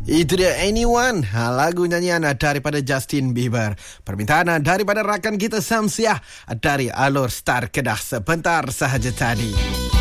Itu dia Anyone, lagu nyanyian daripada Justin Bieber. Permintaan daripada rakan kita Samsiah dari Alor Star Kedah sebentar sahaja tadi.